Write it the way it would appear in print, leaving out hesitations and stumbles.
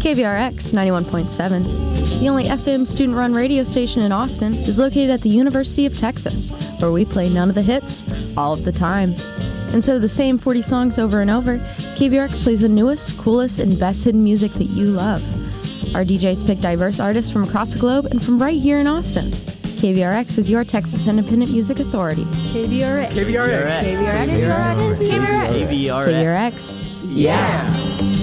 KVRX 91.7, the only FM student-run radio station in Austin, is located at the University of Texas, where we play none of the hits, all of the time. Instead of the same 40 songs over and over, KVRX plays the newest, coolest, and best hidden music that you love. Our DJs pick diverse artists from across the globe and from right here in Austin. KVRX is your Texas Independent Music Authority. KVRX. KVRX. KVRX. KVRX. KVRX. Yeah.